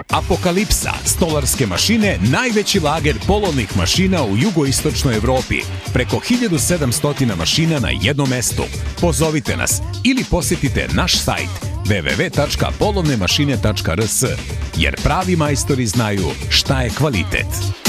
Apokalipsa, stolarske mašine, najveći lager polovnih mašina u jugoistočnoj Evropi. Preko 1700 mašina na jednom mestu. Pozovite nas ili posjetite naš sajt www.polovnemašine.rs, jer pravi majstori znaju šta je kvalitet.